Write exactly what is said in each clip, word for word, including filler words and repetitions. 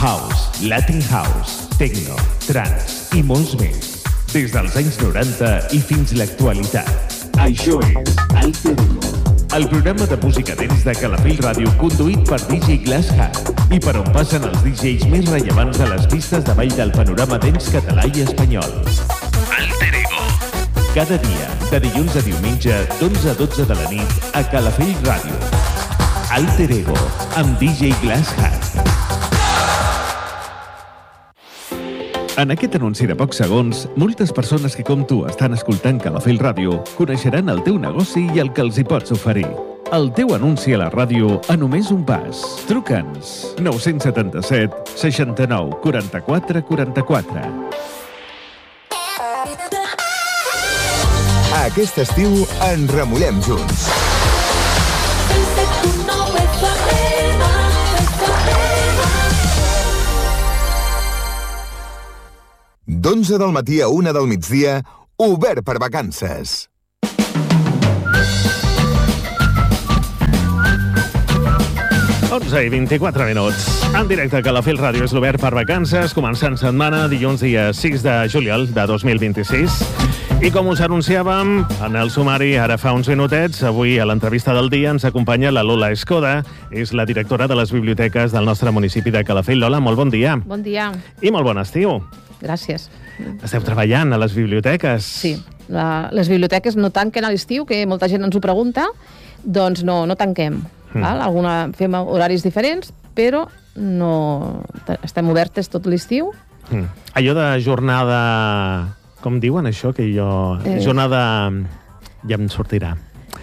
house, latin house, techno, trance i molts més. Des dels anys noranta i fins l'actualitat. Això és Alter Ego, el programa de música dents de Calafell Ràdio conduït per D J Glass Hat i per on passen els D Js més rellevants de les pistes de ball del panorama dents català i espanyol. Alter Ego. Cada dia, de dilluns a diumenge, d'onze a dotze de la nit, a Calafell Ràdio. Alter Ego, amb D J Glass Hat. En aquest anunci de pocs segons, moltes persones que com tu estan escoltant Calafell Ràdio coneixeran el teu negoci i el que els hi pots oferir. El teu anunci a la ràdio a només un pas. Truca'ns nou set set, seixanta-nou, quaranta-quatre, quaranta-quatre. Aquest estiu ens remullem junts. d'onze del matí a una del migdia, obert per vacances. onze i vint-i-quatre minuts. En directe a Calafell Ràdio és l'Obert per vacances, començant setmana, dilluns dia sis de juliol de dos mil vint-i-sis. I com us anunciàvem en el sumari ara fa uns minutets, avui a l'entrevista del dia ens acompanya la Lola Escoda, és la directora de les biblioteques del nostre municipi de Calafell. Lola, molt bon dia. Bon dia. I molt bon estiu. Gràcies. Esteu treballant a les biblioteques? Sí, la, les biblioteques no tanquen a l'estiu, que molta gent ens ho pregunta, doncs no, no tanquem. Mm. Val? Alguna, fem horaris diferents, però no estem obertes tot l'estiu. Mm. Allò de jornada... Com diuen això? Que jo... Eh... Jornada... Ja em sortirà.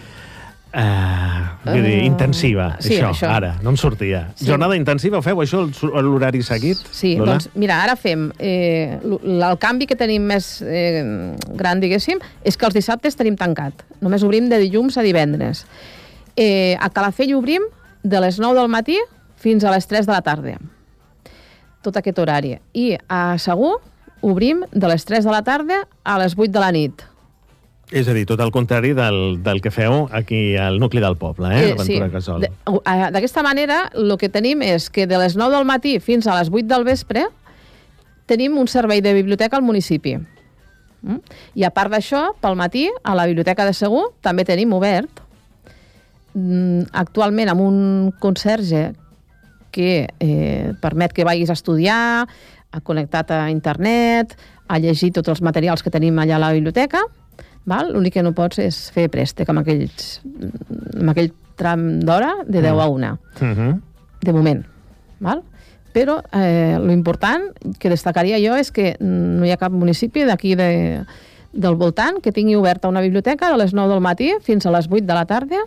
Uh, vull dir, intensiva, uh, sí, això, això, ara, no em sortia. Sí. Jornada intensiva, ho feu això, l'horari seguit? Sí, Lola? Doncs mira, ara fem... Eh, el canvi que tenim més eh, gran, diguéssim, és que els dissabtes tenim tancat. Només obrim de dilluns a divendres. Eh, a Calafell obrim de les nou del matí fins a les tres de la tarda. Tot aquest horari. I a Segur obrim de les tres de la tarda a les vuit de la nit. És a dir, tot el contrari del, del que feu aquí al nucli del poble, eh? eh sí. D'aquesta manera, el que tenim és que de les nou del matí fins a les vuit del vespre tenim un servei de biblioteca al municipi. Mm? I a part d'això, pel matí, a la Biblioteca de Segur també tenim obert, mm, actualment amb un conserge que eh, permet que vagis a estudiar, ha connectat a internet, ha llegit tots els materials que tenim allà a la biblioteca. L'únic que no pots és fer préstec amb, aquells, amb aquell tram d'hora de deu a una, uh-huh. de moment. Val? Però eh, l'important que destacaria jo és que no hi ha cap municipi d'aquí de, del voltant que tingui oberta una biblioteca de les nou del matí fins a les vuit de la tarda,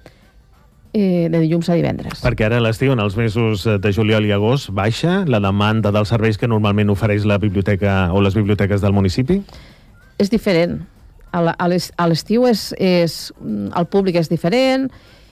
eh, de dilluns a divendres. Perquè ara a l'estiu, en els mesos de juliol i agost, baixa la demanda dels serveis que normalment ofereix la biblioteca o les biblioteques del municipi? És diferent. A l'estiu és, és, el públic és diferent,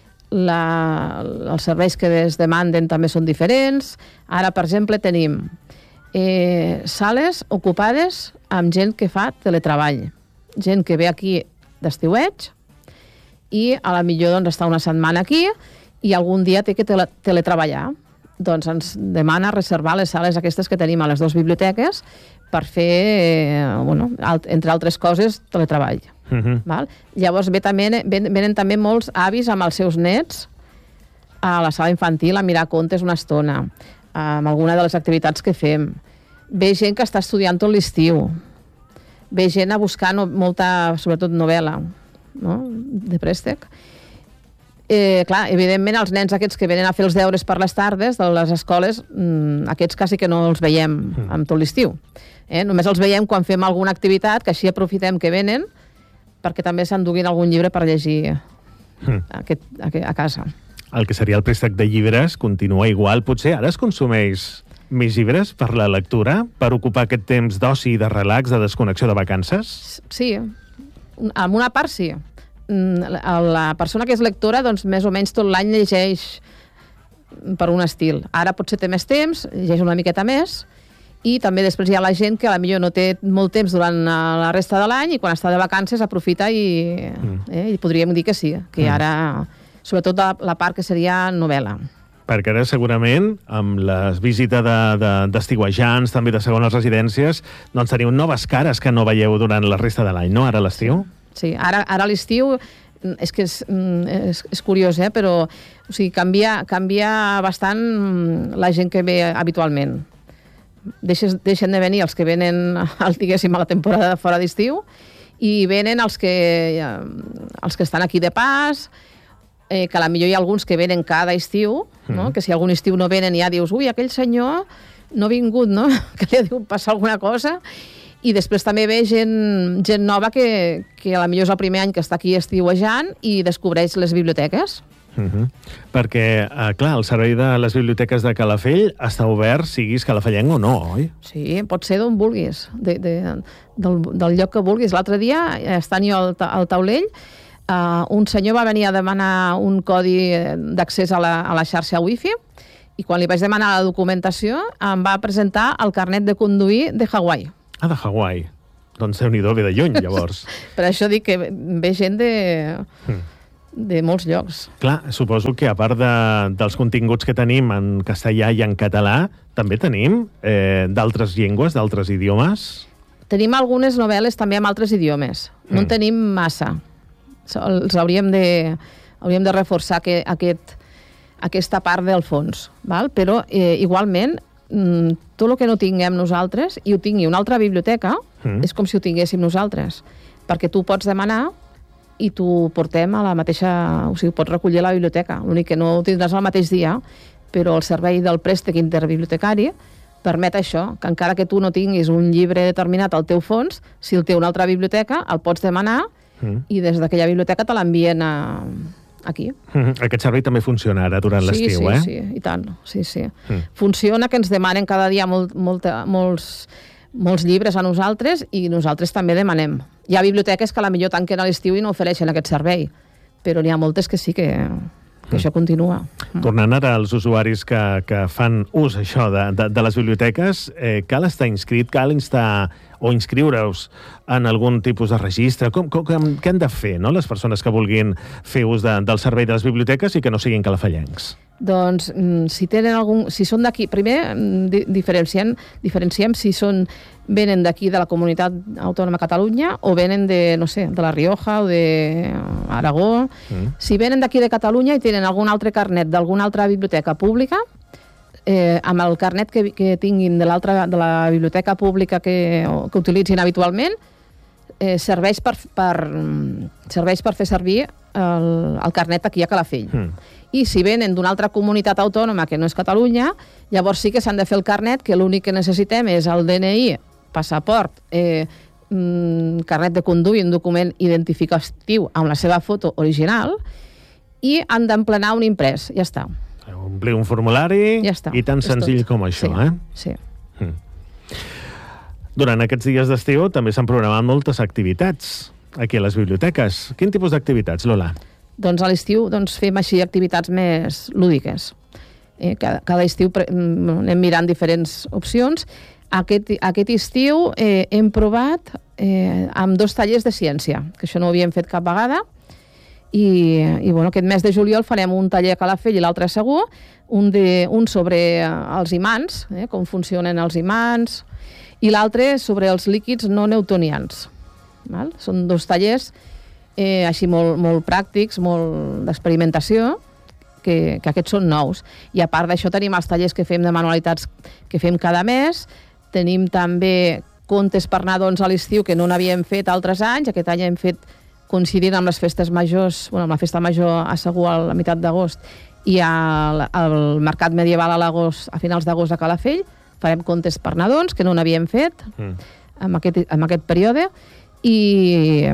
la, els serveis que es demanden també són diferents. Ara, per exemple, tenim eh, sales ocupades amb gent que fa teletreball, gent que ve aquí d'estiueig i a la millor doncs, està una setmana aquí i algun dia té que tele, teletreballar. Doncs ens demana reservar les sales aquestes que tenim a les dues biblioteques per fer, eh, bueno, alt, entre altres coses, teletreball. Uh-huh. Val? Llavors ve també, ven, venen també molts avis amb els seus nets a la sala infantil a mirar contes una estona, amb alguna de les activitats que fem. Ve gent que està estudiant tot l'estiu. Ve gent a buscar no, molta, sobretot novel·la, no? De préstec. Eh, clar, evidentment, els nens aquests que venen a fer els deures per les tardes de les escoles, mmm, aquests quasi que no els veiem amb tot l'estiu. Eh? Només els veiem quan fem alguna activitat, que així aprofitem que venen, perquè també s'enduguin algun llibre per llegir mm. aquest, a, a casa. El que seria el préstec de llibres continua igual. Potser ara es consumeix més llibres per la lectura, per ocupar aquest temps d'oci, de relax, de desconnexió de vacances? Sí, en una part sí. La persona que és lectora, doncs, més o menys tot l'any llegeix per un estil. Ara potser té més temps, llegeix una miqueta més, i també després hi ha la gent que potser no té molt temps durant la resta de l'any i quan està de vacances aprofita i, mm. eh, i podríem dir que sí, que ara, sobretot la, la part que seria novel·la. Perquè ara segurament amb la visita d'estiuejants, de, de, també de segones residències, doncs teniu noves cares que no veieu durant la resta de l'any, no? Ara a l'estiu? Sí, ara, ara a l'estiu és que és, és, és curiós, eh? Però o sigui, canvia, canvia bastant la gent que ve habitualment. Deixes, deixen de venir els que venen, diguéssim, a la temporada de fora d'estiu i venen els que, els que estan aquí de pas, eh, que a la millor hi ha alguns que venen cada estiu, no? Mm. Que si algun estiu no venen ja dius, ui, aquell senyor no ha vingut, no? Que li ha dit passar alguna cosa. I després també ve gent, gent nova que, que a la millor és el primer any que està aquí estiuejant i descobreix les biblioteques. Uh -huh. Perquè, eh, clar, el servei de les biblioteques de Calafell està obert, siguis calafellenc o no, oi? Sí, pot ser d'on vulguis, de, de, del, del lloc que vulguis. L'altre dia, estant jo al, ta al taulell, Uh, un senyor va venir a demanar un codi d'accés a, la, a la xarxa wifi i quan li vaig demanar la documentació em va presentar el carnet de conduir de Hawaii. Ah, de Hawaii. Doncs Déu-n'hi-do, ve de lluny, llavors. Per això dic que ve gent de, mm. de molts llocs. Clar, suposo que a part de, dels continguts que tenim en castellà i en català, també tenim eh, d'altres llengües, d'altres idiomes? Tenim algunes novel·les també en altres idiomes. No mm. en tenim massa. Els hauríem de, hauríem de reforçar que, aquest, aquesta part del fons, val? Però eh, igualment tot el que no tinguem nosaltres i ho tingui una altra biblioteca mm. és com si ho tinguéssim nosaltres, perquè tu pots demanar i t'ho portem a la mateixa, o sigui, pots recollir a la biblioteca, l'únic que no ho tindràs el mateix dia, però el servei del préstec interbibliotecari permet això, que encara que tu no tinguis un llibre determinat al teu fons, si el té una altra biblioteca, el pots demanar Mm. i des d'aquella biblioteca te l'envien a... aquí. Mm. Aquest servei també funciona ara durant sí, l'estiu, sí, eh? Sí, sí, i tant. Sí, sí. Mm. Funciona que ens demanen cada dia molt, molta, molts, molts llibres a nosaltres i nosaltres també demanem. Hi ha biblioteques que a la millor tanquen a l'estiu i no ofereixen aquest servei, però n'hi ha moltes que sí que... que això continua. Tornant ara als usuaris que, que fan ús això de, de, de les biblioteques, eh, cal estar inscrit, cal instar o inscriure-us en algun tipus de registre? Com, com, què han de fer, no?, les persones que vulguin fer ús de, del servei de les biblioteques i que no siguin calafellencs? Doncs, si tenen algun... Si són d'aquí... Primer, diferenciem, diferenciem si són venen d'aquí de la Comunitat Autònoma de Catalunya o venen de, no sé, de La Rioja o de Aragó. Mm. Si venen d'aquí de Catalunya i tenen algun altre carnet d'alguna altra biblioteca pública, eh, amb el carnet que, que tinguin de, de la biblioteca pública que, que utilitzin habitualment, eh, serveix, per, per, serveix per fer servir el, el carnet aquí a Calafell. Mm. I si venen d'una altra comunitat autònoma que no és Catalunya, llavors sí que s'han de fer el carnet, que l'únic que necessitem és el D N I, passaport, eh, mm, carnet de conduir, un document identificatiu amb la seva foto original, i han d'emplenar un imprès. Ja està. Omplir un formulari ja està, i tan senzill tot. Com això, sí, eh? Sí. Mm. Durant aquests dies d'estiu també s'han programat moltes activitats aquí a les biblioteques. Quin tipus d'activitats, Lola? Doncs a l'estiu doncs, fem així activitats més lúdiques. Eh, cada, cada estiu anem mirant diferents opcions. Aquest, aquest estiu eh, hem provat eh, amb dos tallers de ciència, que això no ho havíem fet cap vegada, i, i bueno, aquest mes de juliol farem un taller a Calafell i l'altre segur, un, de, un sobre els imants, eh, com funcionen els imants, i l'altre sobre els líquids no newtonians. Val? Són dos tallers eh, així molt, molt pràctics, molt d'experimentació, que, que aquests són nous. I a part d'això tenim els tallers que fem de manualitats que fem cada mes, tenim també contes per nadons a l'estiu que no n'havíem fet altres anys. Aquest any hem fet coincidint amb les festes majors, bueno, amb la festa major a Segur a la meitat d'agost i al, al Mercat Medieval a l'agost, a finals d'agost a Calafell. Farem contes per nadons que no n'havíem fet mm. en, aquest, en aquest període. I,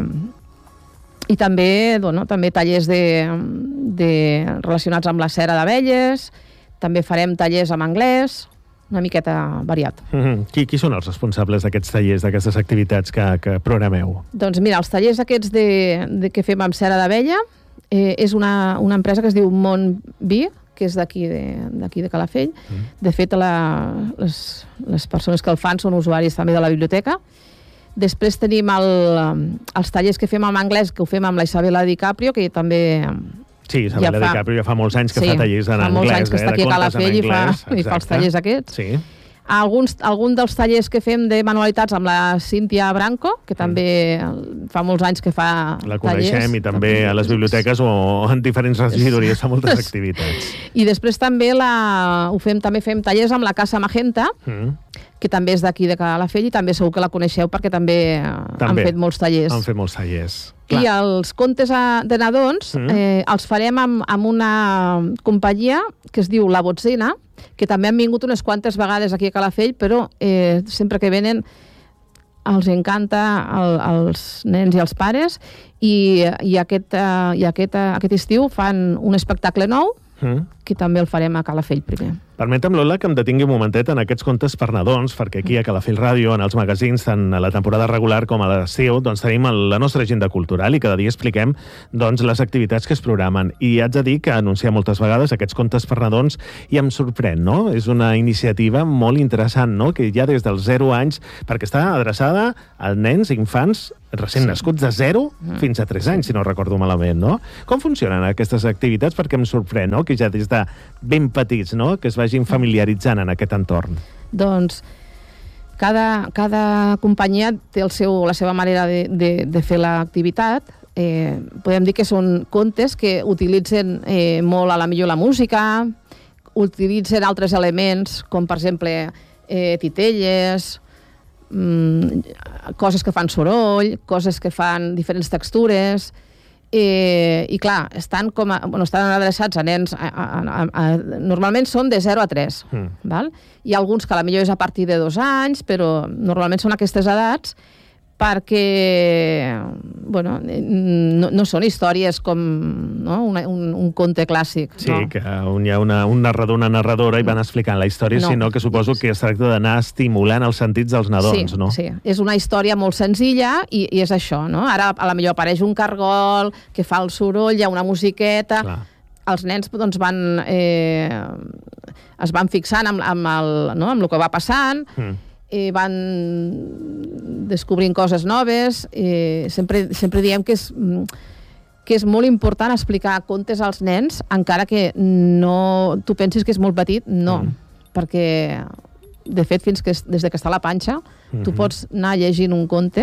i també, bueno, també tallers de, de, relacionats amb la cera d'abelles, també farem tallers en anglès, una miqueta variat. Mm-hmm. Qui, qui són els responsables d'aquests tallers, d'aquestes activitats que, que programeu? Doncs mira, els tallers aquests de, de que fem amb cera d'abella eh, és una, una empresa que es diu Montvi, que és d'aquí de, d'aquí de Calafell. Mm. De fet, la, les, les persones que el fan són usuaris també de la biblioteca. Després tenim el, els tallers que fem en anglès, que ho fem amb la Isabela DiCaprio, que també Sí, Isabel ja fa... DiCaprio ja fa molts anys que sí, fa tallers en anglès. fa molts anys que eh, està aquí a Calafell i fa, i fa els tallers aquests. Sí. Alguns, algun dels tallers que fem de manualitats amb la Cíntia Branco, que també mm. fa molts anys que fa la coneixem tallers. I també a les biblioteques o en diferents regidories fa moltes activitats. I després també la, ho fem, també fem tallers amb la Casa Magenta, mm. que també és d'aquí de Calafell i també segur que la coneixeu perquè també, també han fet molts tallers. Han fet molts tallers. Clar. I els contes de nadons mm. eh, els farem amb, amb una companyia que es diu La Botzina, que també han vingut unes quantes vegades aquí a Calafell, però eh, sempre que venen els encanta el, als nens i als pares, i, i, aquest, uh, i aquest, uh, aquest estiu fan un espectacle nou, mm. que també el farem a Calafell primer. Permetem, Lola, que em detingui un momentet en aquests contes per nadons, perquè aquí a Calafell Ràdio, en els magazins, tant a la temporada regular com a l'estiu, doncs tenim la nostra agenda cultural i cada dia expliquem doncs, les activitats que es programen. I haig de dir que anunciar moltes vegades aquests contes per nadons i em sorprèn, no? És una iniciativa molt interessant, no? Que ja des dels zero anys, perquè està adreçada a nens i infants recent sí. nascuts de zero mm. fins a tres anys, si no recordo malament, no? Com funcionen aquestes activitats? Perquè em sorprèn, no?, que ja des de ben petits, no?, que es vagin familiaritzant en aquest entorn. Doncs cada, cada companyia té el seu, la seva manera de, de, de fer l'activitat. Eh, podem dir que són contes que utilitzen eh, molt a la millor la música, utilitzen altres elements, com per exemple eh, titelles, coses que fan soroll, coses que fan diferents textures, eh, i clar, estan, com a, bueno, estan adreçats a nens, a, a, a, a, normalment són de zero a tres, mm. val? Hi ha alguns que a la millor és a partir de dos anys, però normalment són aquestes edats, perquè bueno, no, no són històries com no? Una, un, un conte clàssic. Sí, no. que on hi ha una, un narrador, una narradora i van explicant la història, no. sinó que suposo que es tracta d'anar estimulant els sentits dels nadons, sí, no? Sí, és una història molt senzilla i, i és això, no? Ara a la millor apareix un cargol que fa el soroll, hi ha una musiqueta... Clar. Els nens doncs, van, eh, es van fixant amb, amb, el, no? amb el que va passant... Mm. Eh, van descobrint coses noves. Eh, sempre, sempre diem que és, que és molt important explicar contes als nens, encara que no, tu pensis que és molt petit, no. Mm. Perquè, de fet, fins que, des de que està a la panxa, mm-hmm. tu pots anar llegint un conte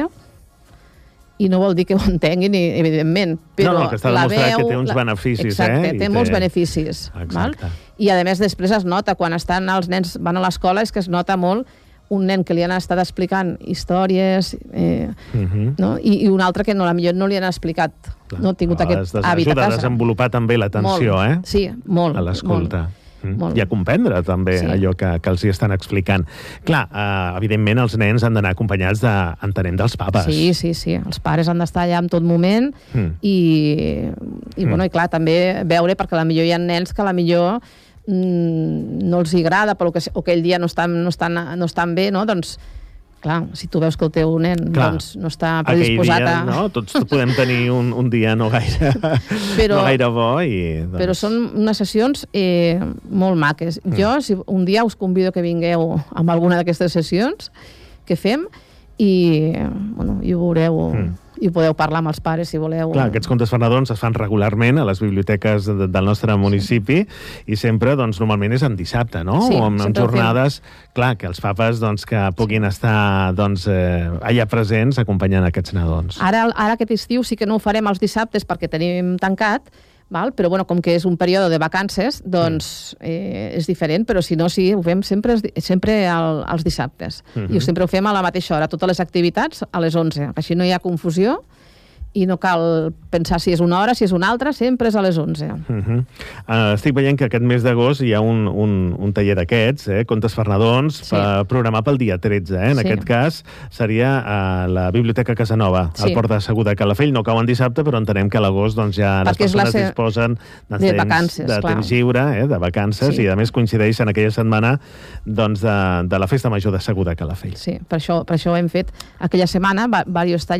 i no vol dir que ho entenguin, evidentment. Però no, no, que està demostrat veu, que té uns beneficis. Exacte, eh? té I molts té... beneficis. Exacte. Val? I, a més, després es nota, quan estan els nens van a l'escola, és que es nota molt un nen que li han estat explicant històries, eh, uh-huh. no? I, i un altre que no, millor no li han explicat. Clar. No ha tingut oh, aquest hàbit a casa. Ajuda a desenvolupar també l'atenció, eh? Sí, molt. A l'escolta. Molt. I a comprendre també sí. allò que, que els hi estan explicant. Clar, eh, evidentment els nens han d'anar acompanyats de, entenent dels papes. Sí, sí, sí. Els pares han d'estar allà en tot moment mm. i, i, mm. bueno, i clar, també veure, perquè a la millor hi ha nens que a la millor no els agrada però que, o aquell dia no estan, no, estan, no estan bé, no? Doncs clar, si tu veus que el teu nen clar, doncs, no està predisposat dia, a... No? Tots podem tenir un, un dia no gaire, però, no gaire bo i, doncs... però són unes sessions eh, molt maques. Mm. Jo, si un dia us convido que vingueu amb alguna d'aquestes sessions que fem i, bueno, i ho veureu... Mm. i podeu parlar amb els pares si voleu. Clar, aquests contes per nadons es fan regularment a les biblioteques de, del nostre municipi sí. i sempre, doncs, normalment és en dissabte, no? Sí, o en, en jornades, clar, que els papes doncs, que puguin sí. estar doncs, eh, allà presents acompanyant aquests nadons. Ara, ara aquest estiu sí que no ho farem els dissabtes perquè tenim tancat, val? Però bueno, com que és un període de vacances, doncs eh, és diferent, però si no, sí, ho fem sempre, sempre al, als dissabtes. Uh-huh. I sempre ho fem a la mateixa hora, totes les activitats a les onze. Així no hi ha confusió i no cal pensar si és una hora, si és una altra, sempre és a les onze. Uh-huh. uh, estic veient que aquest mes d'agost hi ha un, un, un taller d'aquests, eh? Contes per nadons, sí. per programar pel dia tretze. Eh? En sí. aquest cas seria a la Biblioteca Casanova, sí. al Port de Segur de Calafell. No cau en dissabte, però entenem que a l'agost doncs, ja perquè les persones se... disposen de, de temps, vacances, de clar. temps lliure, eh? de vacances, sí. i a més coincideix en aquella setmana doncs, de, de la Festa Major de Segur de Calafell. Sí, per això, per això hem fet aquella setmana va, diversos tallers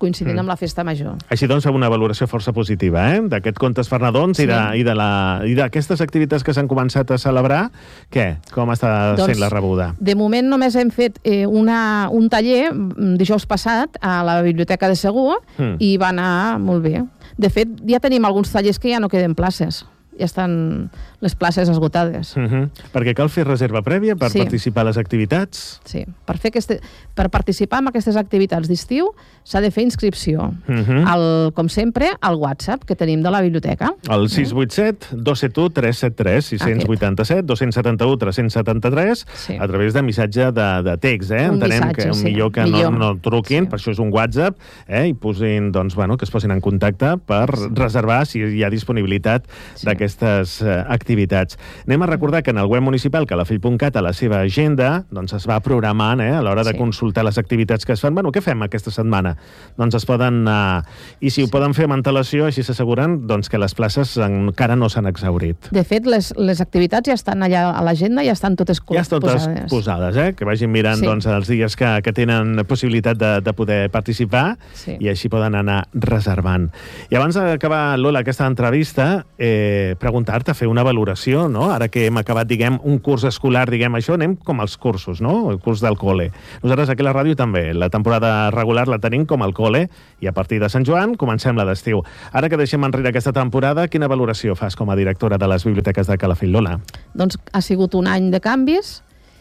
coincidint mm. amb la festa major. Així doncs, fem una valoració força positiva, eh? D'aquest contes per nadons sí. i, de, i, de la, i d'aquestes activitats que s'han començat a celebrar. Què? Com està doncs, sent la rebuda? De moment només hem fet eh, una, un taller dijous passat a la Biblioteca de Segur mm. i va anar molt bé. De fet, ja tenim alguns tallers que ja no queden places. Ja estan les places esgotades. Uh-huh. Perquè cal fer reserva prèvia per sí. participar a les activitats? Sí. Per, fer aquest, per participar en aquestes activitats d'estiu s'ha de fer inscripció. Uh-huh. El, com sempre, al WhatsApp que tenim de la biblioteca. El sis vuit set, dos set u, tres set tres, sis vuit set, dos set u, tres set tres, sí. a través de missatge de, de text. Eh? Un Entenem missatge, que sí. millor que millor. No, no truquin, sí. per això és un WhatsApp, eh? i posin, doncs, bueno, que es posin en contacte per sí. reservar si hi ha disponibilitat sí. d'aquestes uh, activitats. Anem a recordar que en el web municipal calafell punt cat a la seva agenda doncs es va programant eh, a l'hora de sí. consultar les activitats que es fan. Bueno, què fem aquesta setmana? Doncs es poden... Uh, I si sí. ho poden fer amb antelació, així s'asseguren doncs, que les places encara no s'han exhaurit. De fet, les, les activitats ja estan allà a l'agenda, ja estan totes posades. Ja estan totes posades, posades eh? Que vagin mirant sí. doncs, els dies que, que tenen possibilitat de, de poder participar sí. i així poden anar reservant. I abans d'acabar, Lola, aquesta entrevista, eh, preguntar-te, fer una valoració, no? Ara que hem acabat, diguem, un curs escolar, diguem això, anem com als cursos, no? El curs del col·le. Nosaltres aquí a la ràdio també, la temporada regular la tenim com al col·le i a partir de Sant Joan comencem la d'estiu. Ara que deixem enrere aquesta temporada, quina valoració fas com a directora de les biblioteques de Calafell, Lola? Doncs ha sigut un any de canvis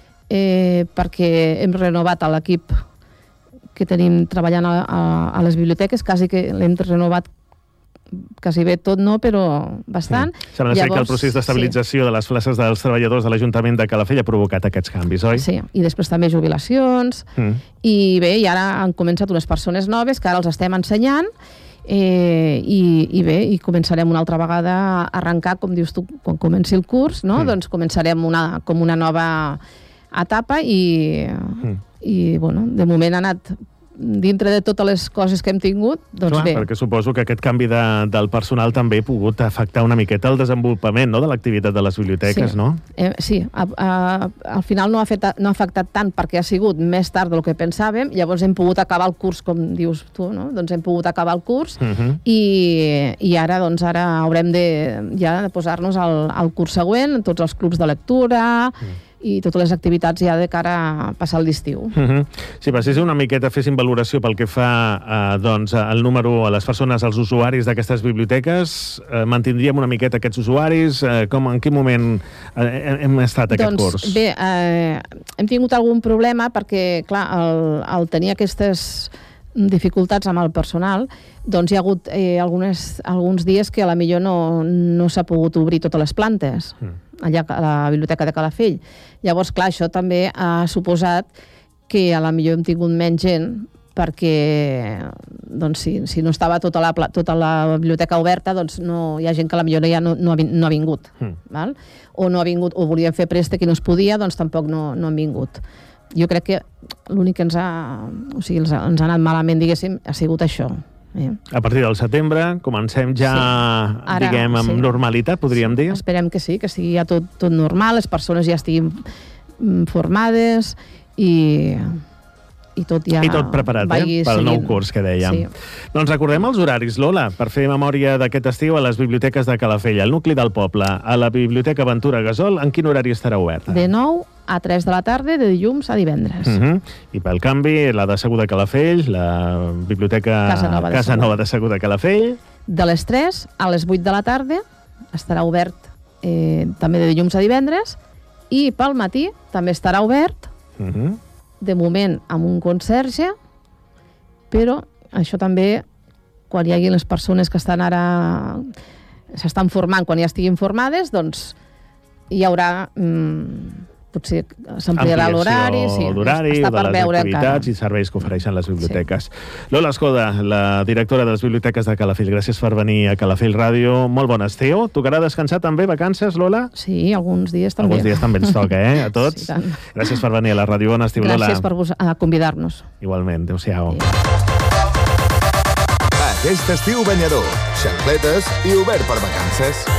eh, perquè hem renovat l'equip que tenim treballant a, a, a les biblioteques, quasi que l'hem renovat quasi bé tot no, però bastant. Sí. Sembla Llavors, ser que el procés d'estabilització sí. de les places dels treballadors de l'Ajuntament de Calafell ha provocat aquests canvis, oi? Sí, i després també jubilacions, mm. i bé, i ara han començat unes persones noves que ara els estem ensenyant, eh, i, i bé, i començarem una altra vegada a arrencar, com dius tu, quan comenci el curs, no? Mm. Doncs començarem una, com una nova etapa i, mm. i bueno, de moment ha anat dintre de totes les coses que hem tingut, doncs Clar, bé. Perquè suposo que aquest canvi de, del personal també ha pogut afectar una miqueta el desenvolupament no, de l'activitat de les biblioteques, sí. no? Eh, sí, a, a, al final no ha, fet, no ha afectat tant perquè ha sigut més tard del que pensàvem, llavors hem pogut acabar el curs, com dius tu, no? Doncs hem pogut acabar el curs uh -huh. i, i ara, doncs, ara haurem de, ja de posar-nos al, al curs següent, tots els clubs de lectura... Uh -huh. i totes les activitats ja de cara a passar l'estiu. Uh -huh. Si passés una miqueta, fessin valoració pel que fa eh, doncs, al número, a les persones, als usuaris d'aquestes biblioteques, eh, mantindríem una miqueta aquests usuaris? Eh, com, en quin moment eh, hem estat aquest doncs, curs? Doncs bé, eh, hem tingut algun problema perquè, clar, al, al tenir aquestes dificultats amb el personal, doncs hi ha hagut eh, algunes, alguns dies que a la millor no, no s'ha pogut obrir totes les plantes mm. allà a la biblioteca de Calafell. Llavors, clar, això també ha suposat que a la millor hem tingut menys gent perquè doncs, si, si no estava tota la, tota la biblioteca oberta, doncs no, hi ha gent que a la millor ja no, no, ha, no ha vingut. Mm. Val? O no ha vingut, o volien fer préstec i no es podia, doncs tampoc no, no han vingut. Jo crec que l'únic que ens ha, o sigui, ens ha, ens ha anat malament, diguéssim, ha sigut això. Eh? A partir del setembre comencem ja, sí. Ara, diguem, amb sí. normalitat, podríem sí. dir? Esperem que sí, que sigui ja tot, tot normal, les persones ja estiguin formades i... i tot ja... I tot preparat, eh? Pel nou curs que dèiem. Sí. Doncs recordem els horaris, Lola, per fer memòria d'aquest estiu a les biblioteques de Calafell, al nucli del poble, a la Biblioteca Ventura Gasol, en quin horari estarà oberta? De nou a tres de la tarda, de dilluns a divendres. Uh -huh. I pel canvi, la de Segur de Calafell, la Biblioteca Casa Nova de, Casa Nova de Segur de Calafell. De les tres a les vuit de la tarda estarà obert eh, també de dilluns a divendres, i pel matí també estarà obert, uh -huh. de moment amb un conserge, però això també, quan hi hagi les persones que estan ara s'estan formant, quan ja estiguin formades, doncs hi haurà mmm, potser s'ampliarà l'horari, sí, l'horari, està per de les veure activitats encara. I serveis que ofereixen les biblioteques. Sí. Lola Escoda, la directora de les biblioteques de Calafell, gràcies per venir a Calafell Ràdio. Molt bon estiu. Tocarà descansar també, vacances, Lola? Sí, alguns dies també. Alguns dies també ens toca, eh, a tots. Sí, gràcies per venir a la ràdio. Bon estiu, Lola. Gràcies per vos, a convidar-nos. Igualment, adéu-siau. Sí. Aquest estiu banyador, xancletes i obert per vacances.